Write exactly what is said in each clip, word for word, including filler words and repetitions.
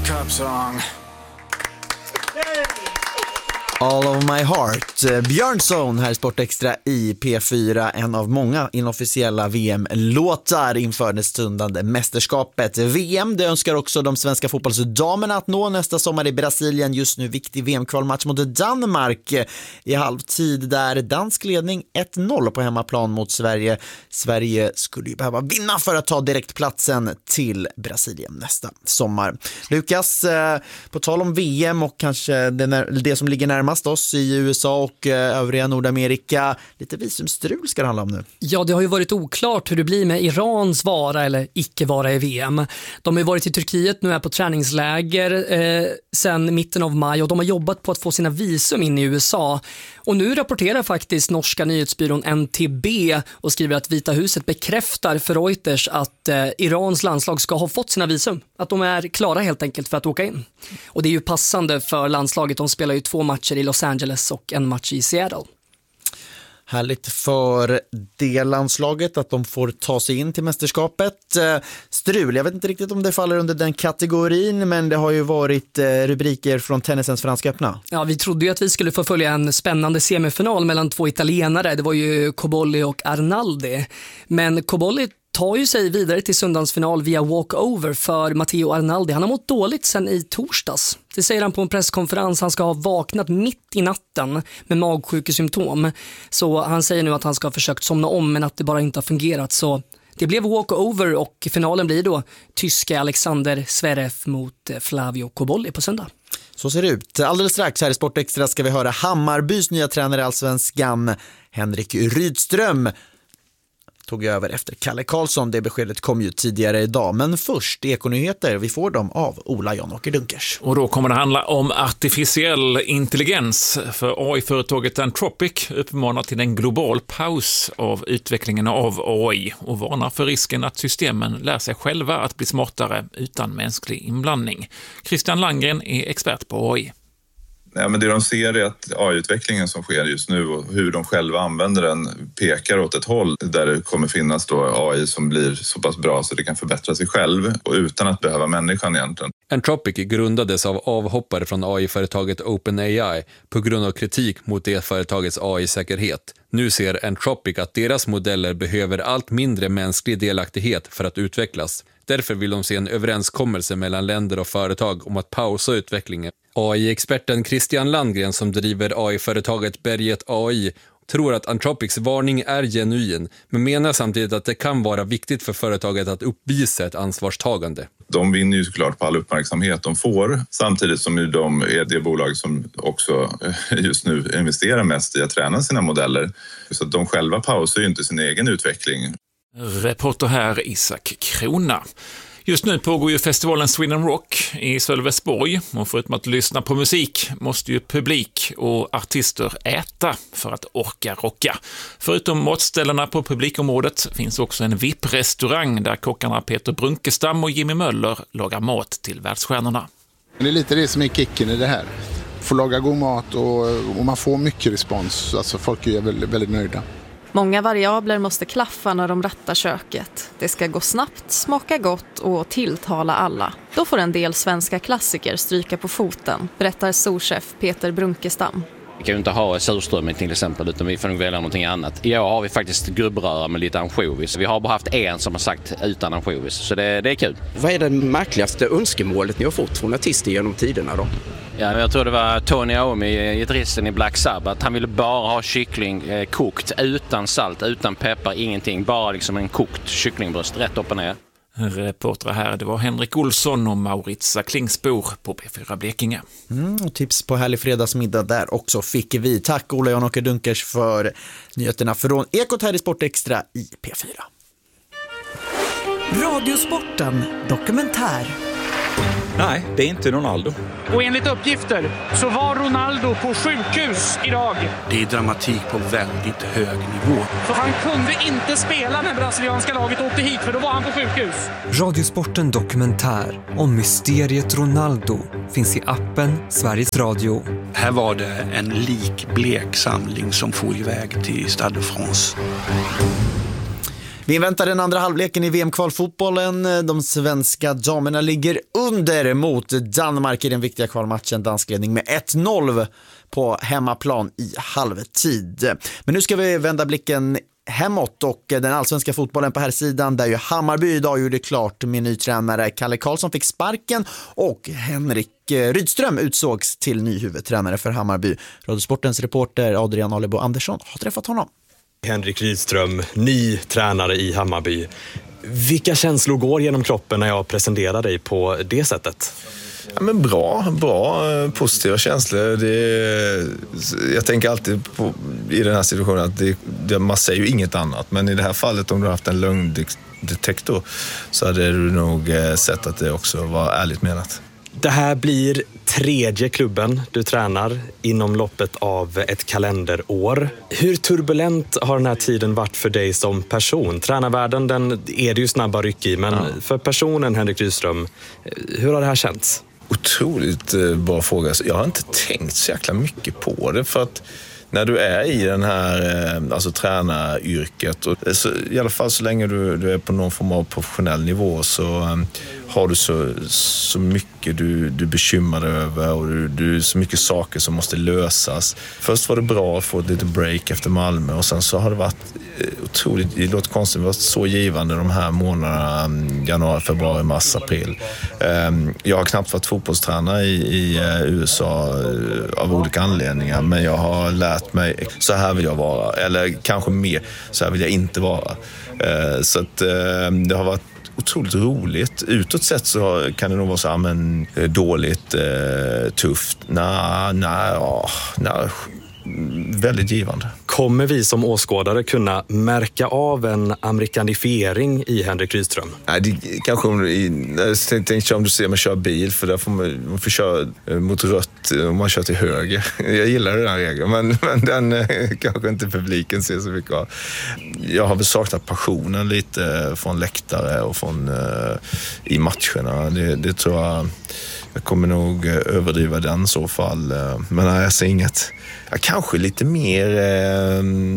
cup song. All of my heart. Björnsson här i Sportextra i P fyra. En av många inofficiella V M-låtar inför det stundande mästerskapet. V M, det önskar också de svenska fotbollsdamerna att nå nästa sommar i Brasilien. Just nu viktig V M-kvalmatch mot Danmark i halvtid där dansk ledning ett noll på hemmaplan mot Sverige. Sverige skulle ju behöva vinna för att ta direktplatsen till Brasilien nästa sommar. Lukas, på tal om V M och kanske det, det som ligger närmast oss i U S A och övriga Nordamerika. Lite visumstrul ska det handla om nu. Ja, det har ju varit oklart hur det blir med Irans vara eller icke-vara i V M. De har ju varit i Turkiet, nu är på träningsläger eh, sedan mitten av maj och de har jobbat på att få sina visum in i U S A. Och nu rapporterar faktiskt norska nyhetsbyrån N T B och skriver att Vita huset bekräftar för Reuters att eh, Irans landslag ska ha fått sina visum. Att de är klara helt enkelt för att åka in. Och det är ju passande för landslaget. De spelar ju två matcher i Los Angeles och en match i Seattle. Härligt för det landslaget att de får ta sig in till mästerskapet. Strul, jag vet inte riktigt om det faller under den kategorin, men det har ju varit rubriker från tennisens franska öppna. Ja, vi trodde ju att vi skulle få följa en spännande semifinal mellan två italienare. Det var ju Cobolli och Arnaldi. Men Cobolli tar ju sig vidare till söndagsfinal via walkover för Matteo Arnaldi. Han har mått dåligt sen i torsdags. Det säger han på en presskonferens. Han ska ha vaknat mitt i natten med magsjukesymptom. Så han säger nu att han ska ha försökt somna om men att det bara inte har fungerat. Så det blev walkover och finalen blir då tyska Alexander Zverev mot Flavio Cobolli på söndag. Så ser det ut. Alldeles strax här i Sportextra ska vi höra Hammarbys nya tränare i Allsvenskan, Henrik Rydström. Tog över efter Kalle Karlsson. Det beskedet kom ju tidigare idag. Men först Ekonyheter. Vi får dem av Ola Jan-Åker Dunkers. Och då kommer det handla om artificiell intelligens. För A I-företaget Anthropic uppmanar till en global paus av utvecklingen av A I och varnar för risken att systemen lär sig själva att bli smartare utan mänsklig inblandning. Christian Landgren är expert på A I. Ja, men det de ser är att A I-utvecklingen som sker just nu och hur de själva använder den pekar åt ett håll där det kommer finnas då A I som blir så pass bra så det kan förbättra sig själv och utan att behöva människan egentligen. Anthropic grundades av avhoppare från A I-företaget OpenAI på grund av kritik mot det företagets A I-säkerhet. Nu ser Anthropic att deras modeller behöver allt mindre mänsklig delaktighet för att utvecklas. Därför vill de se en överenskommelse mellan länder och företag om att pausa utvecklingen. A I-experten Christian Landgren som driver A I-företaget Berget A I tror att Anthropics varning är genuin men menar samtidigt att det kan vara viktigt för företaget att uppvisa ett ansvarstagande. De vinner ju såklart på all uppmärksamhet de får samtidigt som de är det bolag som också just nu investerar mest i att träna sina modeller. Så att de själva pausar ju inte sin egen utveckling. Reporter här Isak Krona. Just nu pågår ju festivalen Sweden Rock i Sölvesborg och förutom att lyssna på musik måste ju publik och artister äta för att orka rocka. Förutom matställena på publikområdet finns också en V I P-restaurang där kockarna Peter Brunkestam och Jimmy Möller lagar mat till världsstjärnorna. Det är lite det som är kicken i det här. Få laga god mat och, och man får mycket respons. Alltså folk är väldigt, väldigt nöjda. Många variabler måste klaffa när de rattar köket. Det ska gå snabbt, smaka gott och tilltala alla. Då får en del svenska klassiker stryka på foten, berättar souschef Peter Brunkestam. Vi kan ju inte ha surströmming till exempel utan vi får nog välja någonting annat. I år har vi faktiskt gubbröra med lite ansjovis. Vi har bara haft en som har sagt utan ansjovis, så det, det är kul. Vad är det märkligaste önskemålet ni har fått från artister genom tiderna då? Ja, jag tror det var Tony Iommi, gitarristen i Black Sabbath. Han ville bara ha kyckling eh, kokt utan salt, utan peppar, ingenting. Bara liksom en kokt kycklingbröst rätt upp och ner. Reportrar här, det var Henrik Olsson och Mauritsa Klingsbor på P fyra Blekinge. Mm, och tips på härlig fredagsmiddag där också fick vi. Tack Ola Jan-Åker Dunkers för nyheterna från Ekot här i Sportextra i P fyra. Radiosporten dokumentär. Nej, det är inte Ronaldo. Och enligt uppgifter så var Ronaldo på sjukhus idag. Det är dramatik på väldigt hög nivå. Så han kunde inte spela när brasilianska laget åkte hit för då var han på sjukhus. Radiosporten dokumentär om mysteriet Ronaldo finns i appen Sveriges Radio. Här var det en likblek samling som for iväg till Stade de France. Vi inväntar den andra halvleken i V M-kvalfotbollen. De svenska damerna ligger under mot Danmark i den viktiga kvalmatchen. Danskledning med ett noll på hemmaplan i halvtid. Men nu ska vi vända blicken hemåt och den allsvenska fotbollen på här sidan, där ju Hammarby idag gjorde klart med ny tränare. Kalle Karlsson fick sparken och Henrik Rydström utsågs till ny huvudtränare för Hammarby. Radiosportens reporter Adrian Alebo Andersson har träffat honom. Henrik Rydström, ny tränare i Hammarby. Vilka känslor går genom kroppen när jag presenterar dig på det sättet? Ja, men bra, bra, positiva känslor. Det, jag tänker alltid på, i den här situationen att det, det, man säger ju inget annat. Men i det här fallet, om du har haft en lögndetektor, så hade du nog sett att det också var ärligt menat. Det här blir tredje klubben du tränar inom loppet av ett kalenderår. Hur turbulent har den här tiden varit för dig som person? Tränarvärlden, den är det ju snabba ryck i, men ja. För personen Henrik Rydström, hur har det här känts? Otroligt bra fråga. Jag har inte tänkt så jäkla mycket på det, för att när du är i den här alltså tränaryrket, och så, i alla fall så länge du, du är på någon form av professionell nivå, så um, har du så, så mycket du, du bekymrar över, och du, du så mycket saker som måste lösas. Först var det bra att få ett litet break efter Malmö, och sen så har det varit otroligt, det låter konstigt, det var så givande de här månaderna, januari, februari, mars, april. Um, jag har knappt varit fotbollstränare i, i U S A av olika anledningar, men jag har lärt mig, så här vill jag vara, eller kanske mer, så här vill jag inte vara. Uh, så att uh, det har varit otroligt roligt. Utåt sett så kan det nog vara så här, men dåligt, eh, tufft. Nej, nej, nej, väldigt givande. Kommer vi som åskådare kunna märka av en amerikanifiering i Henrik Rydström? Nej, det kanske om, jag tänkte om du ser man kör bil, för där får man, man får köra mot rött om man kör till höger. Jag gillar den här regeln, men, men den kanske inte publiken ser så mycket av. Jag har väl saknat passionen lite från läktare och från uh, i matcherna. Det, det tror jag, jag kommer nog överdriva den i så fall. Men nej, jag ser inget. Jag kanske lite mer eh,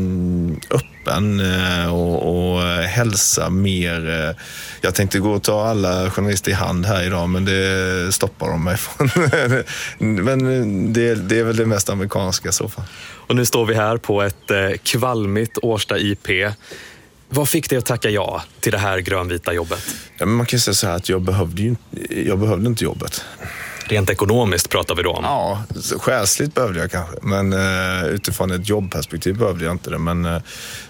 öppen eh, och, och hälsa mer. Eh. Jag tänkte gå och ta alla journalister i hand här idag, men det stoppar de mig från. Men det, det är väl det mest amerikanska i så fall. Och nu står vi här på ett eh, kvalmigt Årsta I P. Vad fick dig att tacka ja till det här grönvita jobbet? Ja, men man kan säga så här att jag behövde ju jag behövde inte jobbet. Rent ekonomiskt pratar vi då om. Ja, själsligt behövde jag kanske. Men uh, utifrån ett jobbperspektiv behövde jag inte det. Men uh,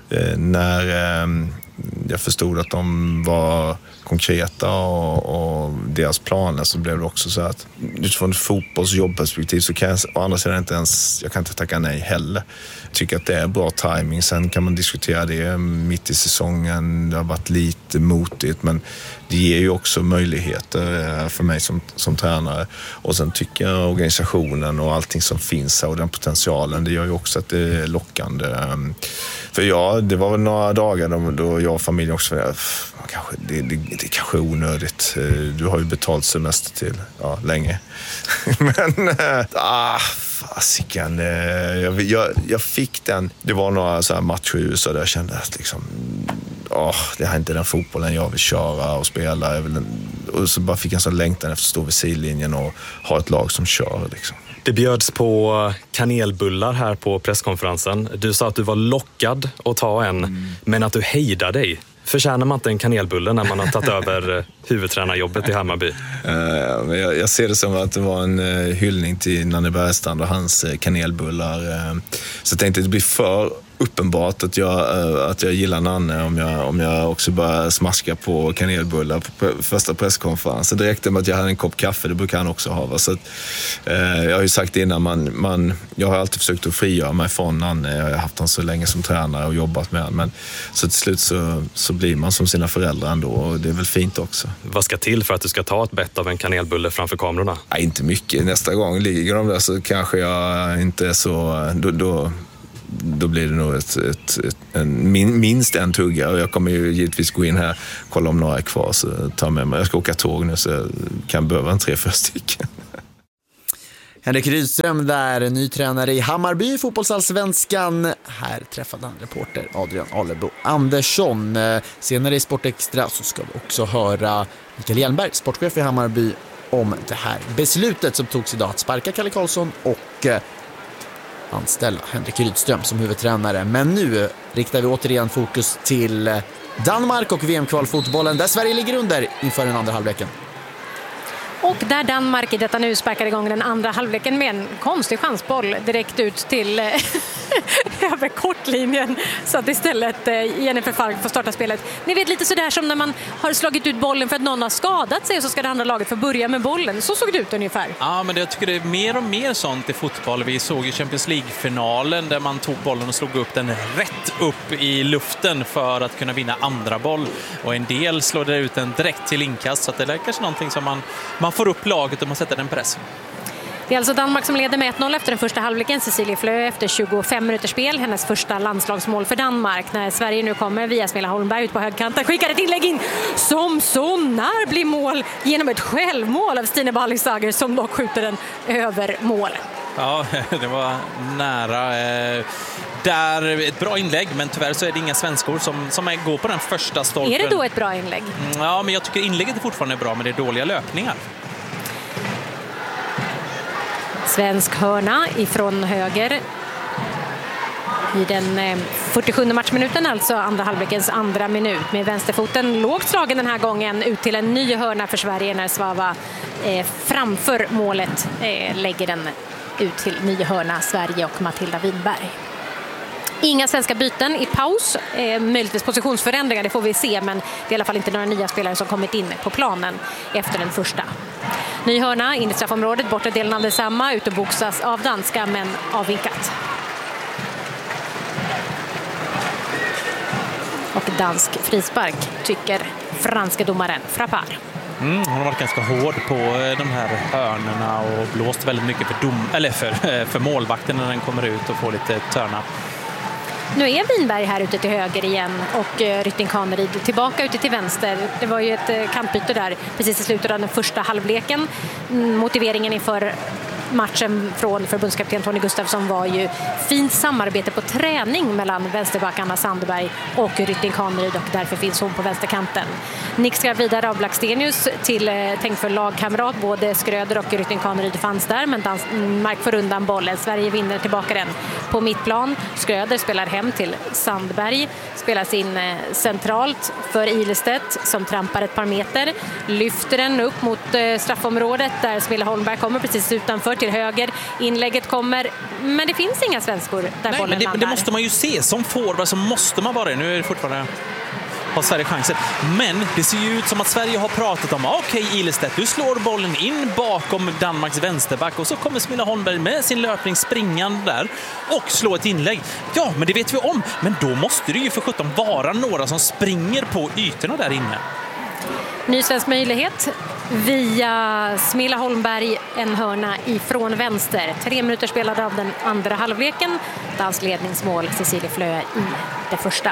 när uh, jag förstod att de var konkreta och, och deras planer, så blev det också så att utifrån ett fotbolls- och jobbperspektiv så kan jag å andra sidan inte ens, jag kan inte tacka nej heller. Jag tycker att det är bra timing. Sen kan man diskutera det mitt i säsongen. Det har varit lite motigt, men det ger ju också möjligheter för mig som, som tränare. Och sen tycker jag organisationen och allting som finns här och den potentialen, det gör ju också att det är lockande. För ja, det var väl några dagar då, då jag och familjen också var, kanske, det, det, det är kanske onödigt. Du har ju betalt semester till ja, länge. Men, ah, fasiken. Jag, jag, jag fick den. Det var några så här matcher i U S A där jag kände att liksom, oh, det här är inte den fotbollen jag vill köra och spela. Jag vill, och så bara fick jag en sån längtan efter att stå vid sidlinjen och ha ett lag som kör. Liksom. Det bjöds på kanelbullar här på presskonferensen. Du sa att du var lockad att ta en, mm. men att du hejdar dig. Förtjänar man inte en kanelbulle när man har tagit över huvudtränarjobbet i Hammarby? Uh, jag, jag ser det som att det var en uh, hyllning till Nanne Bergstrand och hans uh, kanelbullar. Uh, så jag tänkte att det blir för uppenbart att jag, uh, att jag gillar Nanne om jag, om jag också börjar smaska på kanelbullar på pre- första presskonferensen. Det räckte med att jag hade en kopp kaffe, det brukar han också ha. Va? Så att, uh, jag har ju sagt innan, man, man, jag har alltid försökt att frigöra mig från Nanne. Jag har haft honom så länge som tränare och jobbat med honom. Men så till slut så, så blir man som sina föräldrar ändå, och det är väl fint också. Vad ska till för att du ska ta ett bett av en kanelbulle framför kamerorna? Nej, inte mycket. Nästa gång ligger de där så kanske jag inte är så... Då, då, då blir det nog ett, ett, ett, en, min, minst en tugga, och jag kommer ju givetvis gå in här, kolla om några är kvar, så ta med mig. Jag ska åka tåg nu så jag kan behöva en tre, fyra stycken. Henrik Rydström där, ny tränare i Hammarby, fotbollsallsvenskan. Här träffade han reporter Adrian Alebo Andersson. Senare i Sportextra så ska vi också höra Mikael Hjelmberg, sportchef i Hammarby, om det här beslutet som togs idag att sparka Kalle Karlsson och anställa Henrik Rydström som huvudtränare. Men nu riktar vi återigen fokus till Danmark och V M-kvalfotbollen där Sverige ligger under inför den andra halvleken. Och där Danmark i detta nu sparkar igång den andra halvleken med en konstig chansboll direkt ut till över kortlinjen, så att istället Jennifer Falk får starta spelet. Ni vet, lite sådär som när man har slagit ut bollen för att någon har skadat sig och så ska det andra laget få börja med bollen. Så såg det ut ungefär. Ja, men jag tycker det är mer och mer sånt i fotboll. Vi såg i Champions League-finalen där man tog bollen och slog upp den rätt upp i luften för att kunna vinna andra boll. Och en del slår det ut den direkt till inkast, så att det är kanske någonting som man, man får upp laget och man sätter den press. Det är alltså Danmark som leder med ett noll efter den första halvleken. Cecilie Flö efter tjugofem minuters spel. Hennes första landslagsmål för Danmark. När Sverige nu kommer via Smilla Holmberg ut på högkanten. Skickar ett inlägg in som så när blir mål genom ett självmål av Stine Ballisager som dock skjuter den över mål. Ja, det var nära. Där ett bra inlägg, men tyvärr så är det inga svenskor som, som är, går på den första stolpen. Är det då ett bra inlägg? Ja, men jag tycker inlägget är fortfarande bra, men det är dåliga löpningar. Svensk hörna ifrån höger i den fyrtiosjunde matchminuten, alltså andra halvlekens andra minut, med vänsterfoten lågt slagen den här gången ut till en ny hörna för Sverige när Svava eh, framför målet eh, lägger den ut till ny hörna, Sverige och Matilda Winberg. Inga svenska byten i paus, eh, möjligtvis positionsförändringar, det får vi se, men det är i alla fall inte några nya spelare som kommit in på planen efter den första. Ny hörna in i straffområdet, bortre delen av detsamma, ut och boxas av danska men avvinkat. Och dansk frispark tycker franska domaren Frappard. Mm, hon har varit ganska hård på de här hörnorna och blåst väldigt mycket för, dom, eller för, för målvakten när den kommer ut och får lite törna. Nu är Winberg här ute till höger igen och Rytting Kaneryd tillbaka ute till vänster. Det var ju ett kantbyte där precis i slutet av den första halvleken. Motiveringen inför matchen från förbundskapten Tony Gustafsson var ju fint samarbete på träning mellan vänsterbackarna Sandberg och Rytting Kaneryd, och därför finns hon på vänsterkanten. Nick ska vidare av Blackstenius till eh, tänkt för lagkamrat. Både Skröder och Rytting Kaneryd fanns där, men Danmark får undan bollen. Sverige vinner tillbaka den på mittplan. Skröder spelar hem till Sandberg. Spelas in eh, centralt för Ilestedt som trampar ett par meter. Lyfter den upp mot eh, straffområdet där Smilla Holmberg kommer precis utanför till höger. Inlägget kommer, men det finns inga svenskor där. Nej, bollen men det, landar. Det måste man ju se. Som forward så måste man vara det. Nu är det fortfarande... har Sverige chanser. Men det ser ju ut som att Sverige har pratat om okej, okay, Ilestedt, du slår bollen in bakom Danmarks vänsterback och så kommer Smilla Holmberg med sin löpning springande där och slår ett inlägg. Ja, men det vet vi om. Men då måste det ju för sjutton vara några som springer på ytorna där inne. Ny svensk möjlighet via Smilla Holmberg, en hörna ifrån vänster. Tre minuter spelade av den andra halvleken. Dansk ledningsmål, Cecilie Flö i det första.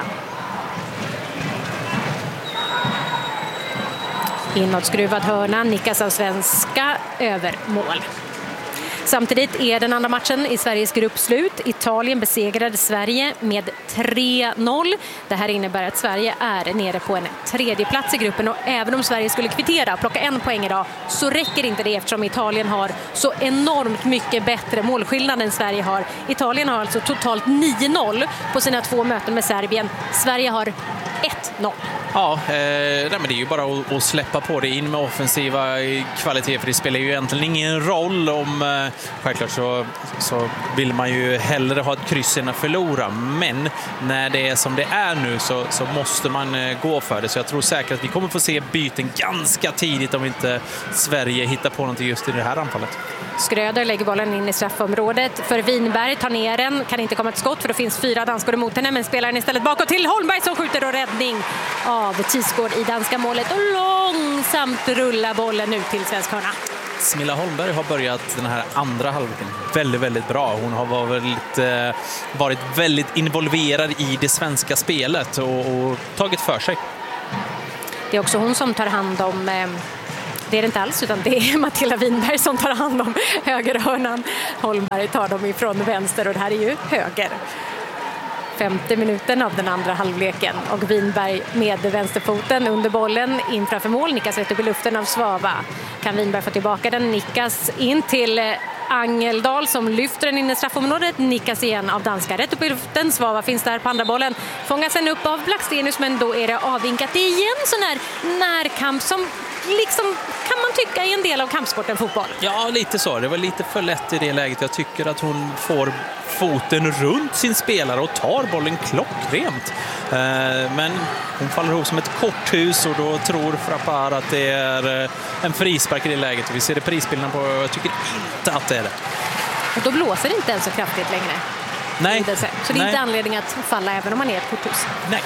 Inåtskruvad hörna, nickas av svenska, över mål. Samtidigt är den andra matchen i Sveriges grupp slut. Italien besegrade Sverige med tre noll. Det här innebär att Sverige är nere på en tredje plats i gruppen, och även om Sverige skulle kvittera och plocka en poäng idag så räcker inte det, eftersom Italien har så enormt mycket bättre målskillnad än Sverige har. Italien har alltså totalt nio noll på sina två möten med Serbien. Sverige har ett noll. Ja, eh, nej, men det är ju bara att, att släppa på det, in med offensiva kvalitet, för det spelar ju egentligen ingen roll om, eh, självklart så, så vill man ju hellre ha ett kryss än att förlora, men när det är som det är nu så, så måste man eh, gå för det, så jag tror säkert att vi kommer få se byten ganska tidigt om inte Sverige hittar på någonting just i det här anfallet. Skröder lägger bollen in i straffområdet för Winberg, tar ner den, kan inte komma ett skott för det finns fyra danskor emot henne, men spelar den istället bakåt till Holmberg som skjuter, och räddning av Tisgård i danska målet, och långsamt rullar bollen ut till svensk hörna. Smilla Holmberg har börjat den här andra halvleken väldigt, väldigt bra. Hon har varit, eh, varit väldigt involverad i det svenska spelet och, och tagit för sig. Det är också hon som tar hand om eh, Det är det inte alls, utan det är Matilda Winberg som tar hand om högerhörnan. Holmberg tar dem ifrån vänster och det här är ju höger. Femte minuten av den andra halvleken och Winberg med vänsterfoten under bollen in framför mål, nickas rätt upp i luften av Svava. Kan Winberg få tillbaka den, nickas in till Angeldal som lyfter den in i straffområdet, nickas igen av danska rätt upp i luften. Svava finns där på andra bollen, fångas sen upp av Blackstenius, men då är det avvinkat. Det är igen sån här närkamp som liksom kan man tycka är en del av kampsporten fotboll. Ja, lite så. Det var lite för lätt i det läget. Jag tycker att hon får foten runt sin spelare och tar bollen klockrent. Men hon faller ihop som ett korthus och då tror Frappar att det är en frispark i det läget. Vi ser det prisbilden på, jag tycker inte att det är det. Och då blåser det inte ens så kraftigt längre. Nej. Så det är Nej. inte anledning att falla även om man är ett korthus. Nej.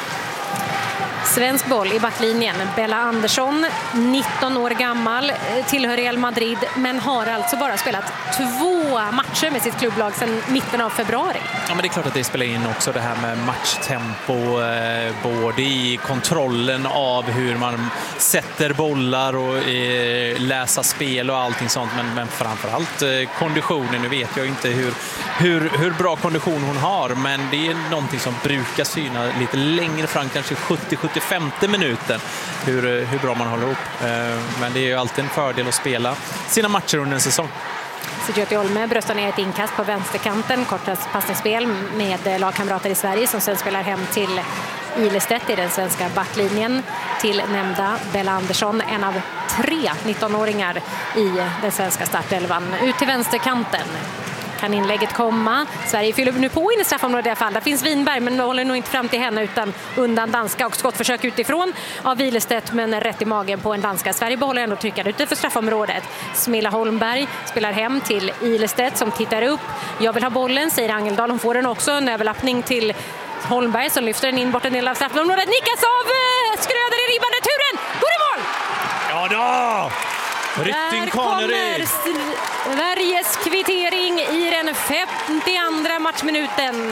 Svensk boll i backlinjen. Bella Andersson, nitton år gammal, tillhör Real Madrid men har alltså bara spelat två matcher med sitt klubblag sedan mitten av februari. Ja, men det är klart att det spelar in också det här med matchtempo, eh, både i kontrollen av hur man sätter bollar och eh, läsa spel och allting sånt, men, men framförallt eh, konditionen. Nu vet jag inte hur, hur, hur bra kondition hon har, men det är någonting som brukar syna lite längre fram, kanske sjuttio till sjuttiofemte minuten, hur, hur bra man håller upp. Men det är ju alltid en fördel att spela sina matcher under en säsong. Sigurd Olme bröstar ner ett inkast på vänsterkanten, kortast passningsspel med lagkamrater i Sverige som sen spelar hem till Ilestedt i den svenska backlinjen till nämnda Bella Andersson, en av tre nittonåringar i den svenska startelvan. Ut till vänsterkanten. Kan inlägget komma? Sverige fyller nu på in i straffområdet i alla fall. Där finns Winberg, men håller nog inte fram till henne utan undan danska och skottförsök utifrån av Ilestedt, men rätt i magen på en danska. Sverige behåller ändå tryckad ute för straffområdet. Smilla Holmberg spelar hem till Ilestedt som tittar upp. Jag vill ha bollen, säger Angeldal. Hon får den också. En överlappning till Holmberg som lyfter den in bort en del av straffområdet. Nickas av Skröder i ribban. Returen! Går i mål! Ja då! Där kommer Sveriges kvittering i den femtioandra matchminuten.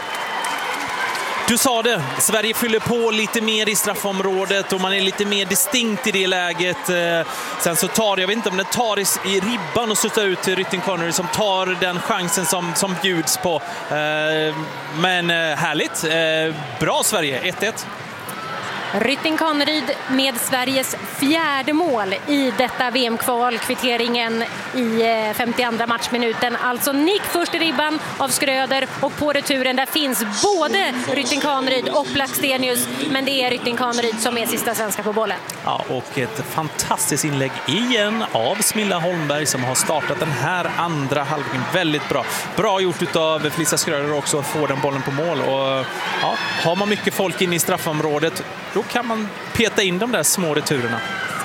Du sa det, Sverige fyller på lite mer i straffområdet och man är lite mer distinkt i det läget. Sen så tar, jag vet inte om det tar i ribban och stöter ut till Rytting Connery som tar den chansen som, som bjuds på. Men härligt, bra Sverige, ett ett. Rytting Conneryd med Sveriges fjärde mål i detta V M-kval. Kvitteringen i femtioandra matchminuten. Alltså nick först i ribban av Skröder och på returen där finns både Rytting Conneryd och Blackstenius. Men det är Rytting Conneryd som är sista svenska på bollen. Ja, och ett fantastiskt inlägg igen av Smilla Holmberg som har startat den här andra halvleken väldigt bra. Bra gjort av Felicia Skröder också att få den bollen på mål. Och ja, har man mycket folk in i straffområdet, då kan man peta in de där små returerna.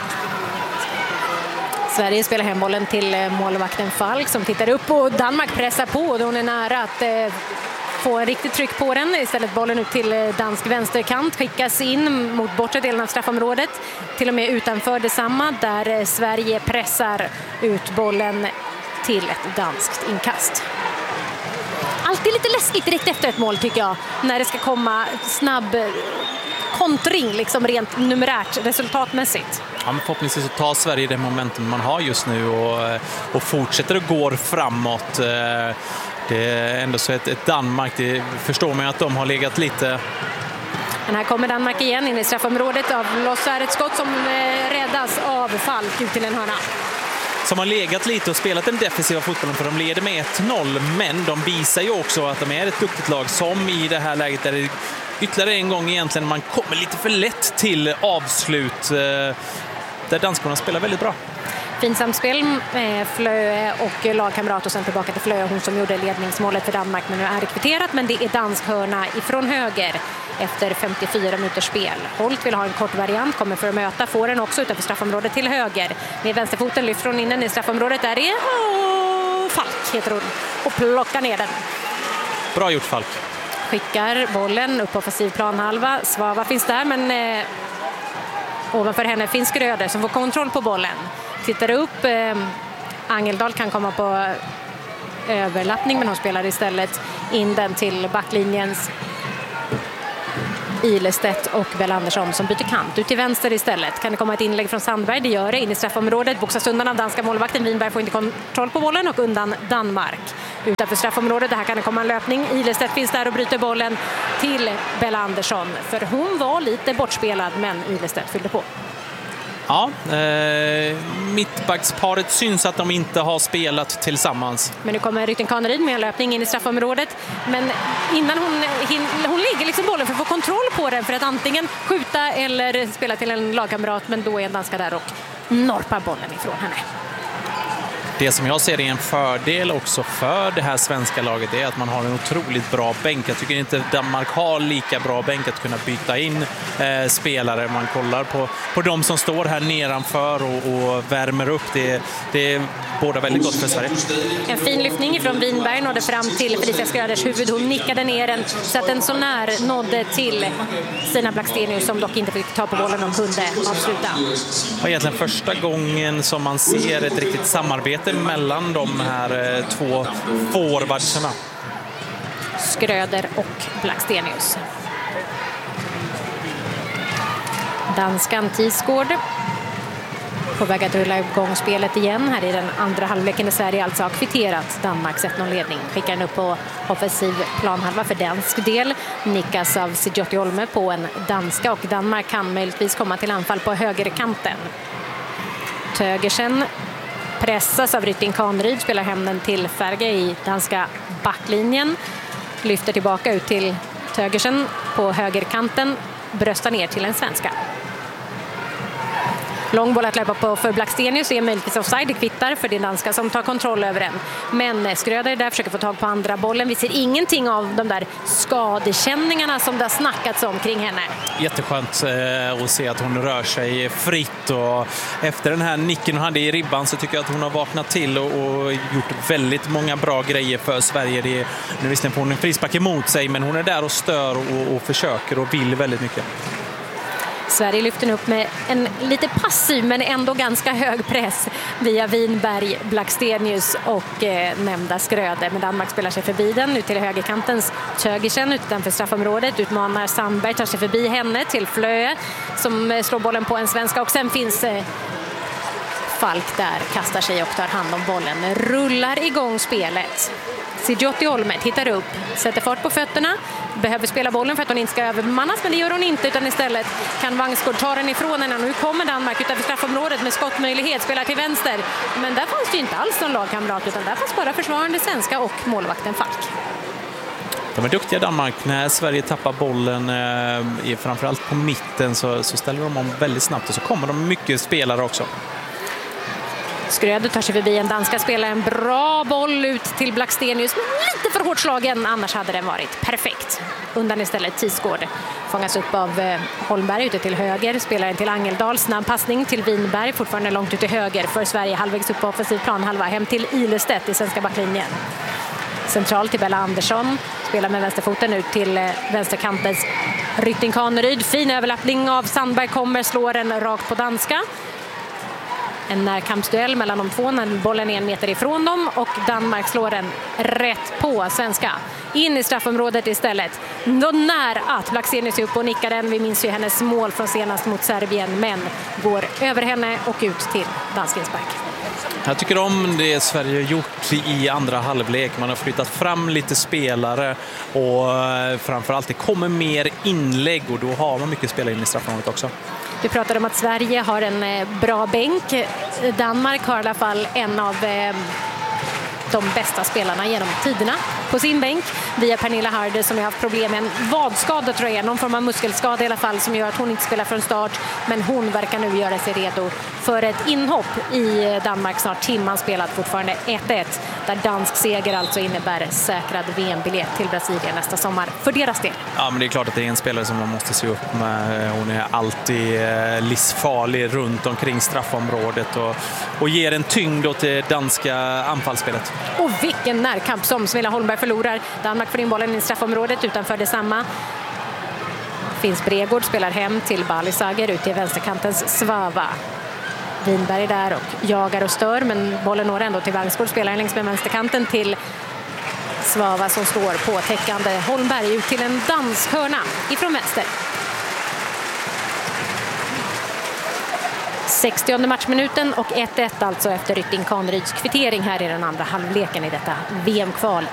Sverige spelar hem bollen till målvakten Falk som tittar upp och Danmark pressar på och hon är nära att eh, få en riktigt tryck på den. Istället bollen ut till dansk vänsterkant, skickas in mot bortre delen av straffområdet. Till och med utanför detsamma där Sverige pressar ut bollen till ett danskt inkast. Alltid lite läskigt direkt efter ett mål tycker jag, när det ska komma snabb kontring liksom rent numerärt, resultatmässigt. Ja, men förhoppningsvis så tar Sverige det momentum man har just nu och, och fortsätter att gå framåt. Det är ändå så ett, ett Danmark, det förstår man att de har legat lite... Men här kommer Danmark igen in i straffområdet av Lossar, ett skott som räddas av Falk ut till en hörna. Som har legat lite och spelat den defensiva fotbollen, för de leder med ett noll, men de visar ju också att de är ett duktigt lag, som i det här läget där det ytterligare en gång egentligen man kommer lite för lätt till avslut, där danskarna spelar väldigt bra. Fint samspel med Flöe och lagkamrat och sen tillbaka till Flöe, hon som gjorde ledningsmålet för Danmark, men nu är det kvitterat, men det är dansk hörna ifrån höger efter femtiofyra minuters spel. Holt vill ha en kort variant, kommer för att möta, får den också utanför straffområdet till höger. Med vänsterfoten lyfter hon in i straffområdet, där är oh, Falk heter hon, och plockar ner den. Bra gjort Falk. Skickar bollen upp på offensiv planhalva. Svava finns där, men eh, ovanför henne finns Skröder som får kontroll på bollen. Tittar upp, eh, Angeldal kan komma på överlappning, men hon spelar istället in den till backlinjens Ilestedt och Bell Andersson som byter kant ut till vänster istället. Kan det komma ett inlägg från Sandberg? Det gör det. In i straffområdet. Boxas undan av danska målvakten. Winberg får inte kontroll på bollen och undan Danmark. Utanför straffområdet. Det här kan det komma en löpning. Ilestedt finns där och bryter bollen till Bell Andersson. För hon var lite bortspelad, men Ilestedt fyllde på. Ja, eh, mittbacksparet syns att de inte har spelat tillsammans. Men nu kommer Rytting Kaneryd med en löpning in i straffområdet. Men innan hon, hin, hon lägger liksom bollen för att få kontroll på den, för att antingen skjuta eller spela till en lagkamrat. Men då är en danska där och norpar bollen ifrån henne. Det som jag ser är en fördel också för det här svenska laget är att man har en otroligt bra bänk. Jag tycker inte Danmark har lika bra bänk att kunna byta in eh, spelare. Man kollar på, på de som står här nedanför och, och värmer upp. Det, det är båda väldigt gott för Sverige. En fin lyftning från Winberg nådde fram till Felicia Skröders huvud. Hon nickade ner den så att den så när nådde till Stina Blackstenius som dock inte fick ta på bollen och kunde avsluta. Det var egentligen första gången som man ser ett riktigt samarbete mellan de här eh, två forwardsarna. Skröder och Blackstenius. Danskan Tisgård på väg att rulla igång spelet igen. Här i den andra halvleken i Sverige alltså har kvitterat Danmarks ett noll-ledning. Skickar den upp på offensiv planhalva för dansk del. Nickas av Sijotti Olme på en danska och Danmark kan möjligtvis komma till anfall på högerkanten. Tögersen pressas av Rytting Kaneryd, spelar hem den till Ferge i danska backlinjen. Lyfter tillbaka ut till Tögersen på högerkanten. Bröstar ner till en svenska. Lång boll att löpa på för Blackstenius är möjligtvis offside. Det kvittar för det danska som tar kontroll över den. Men Skröder där försöker få tag på andra bollen. Vi ser ingenting av de där skadekänningarna som det har snackats om kring henne. Jätteskönt eh, att se att hon rör sig fritt. Och efter den här nicken hon hade i ribban så tycker jag att hon har vaknat till och, och gjort väldigt många bra grejer för Sverige. Det är, nu visste hon en frispark emot sig, men hon är där och stör och, och försöker och vill väldigt mycket. Sverige lyfter upp med en lite passiv men ändå ganska hög press via Winberg, Blackstenius och eh, nämnda Skröder. Men Danmark spelar sig förbi den ut till högerkantens Tögersen utanför straffområdet. Utmanar Sandberg, tar sig förbi henne till Flöe som eh, slår bollen på en svenska. Och sen finns eh, Falk där, kastar sig och tar hand om bollen. Rullar igång spelet. Sijotti Olme tittar upp, sätter fart på fötterna, behöver spela bollen för att hon inte ska övermannas, men det gör hon inte, utan istället kan Vangsgård ta den ifrån henne. Nu kommer Danmark utanför straffområdet med skottmöjlighet, spelar till vänster, men där fanns det inte alls någon lagkamrat, utan där fanns bara försvarande svenska och målvakten Falk. De är duktiga Danmark. När Sverige tappar bollen eh, framförallt på mitten så, så ställer de om väldigt snabbt och så kommer de mycket spelare också. Skröder tar sig förbi en danska spelare, en bra boll ut till Blackstenius, men lite för hårt slagen, annars hade den varit perfekt. Undan istället Tisgård, fångas upp av eh, Holmberg ute till höger, spelaren till Angeldal, snabb passning till Winberg, fortfarande långt ut till höger för Sverige, halvvägs upp på offensiv plan, halva hem till Ilestedt i svenska backlinjen. Central till Bella Andersson, spelar med vänsterfoten ut till eh, vänsterkantens Rytting Kaneryd, fin överlappning av Sandberg, kommer, slår den rakt på danska. En närkampsduell mellan de två när bollen är en meter ifrån dem och Danmark slår den rätt på svenska. In i straffområdet istället. Då när att Blackstenius är upp och nickar den. Vi minns ju hennes mål från senast mot Serbien, men går över henne och ut till danskens back. Jag tycker om det Sverige har gjort i andra halvlek. Man har flyttat fram lite spelare och framförallt det kommer mer inlägg och då har man mycket spelare in i straffområdet också. Du pratade om att Sverige har en bra bänk. Danmark har i alla fall en av de bästa spelarna genom tiderna på sin bänk. Via Pernilla Harder som har haft problem med en vadskada, tror jag, någon form av muskelskada i alla fall, som gör att hon inte spelar från start, men hon verkar nu göra sig redo för ett inhopp i Danmark. Snart timman spelat, fortfarande ett ett, där dansk seger alltså innebär säkrad V M-biljett till Brasilien nästa sommar för deras del. Ja, men det är klart att det är en spelare som man måste se upp med. Hon är alltid livsfarlig runt omkring straffområdet och, och ger en tyngd åt det danska anfallsspelet. Och vilken närkamp som Smilla Holmberg förlorar. Danmark får in bollen i straffområdet utanför detsamma. Finns Bregård, spelar hem till Balisager ut till vänsterkantens Svava. Winberg där och jagar och stör, men bollen når ändå till Vangsgård, spelar längs med vänsterkanten till Svava som står på täckande Holmberg ut till en danshörna ifrån vänster. sextionde matchminuten och ett ett alltså efter Rytting Kaneryds kvittering här i den andra halvleken i detta V M-kval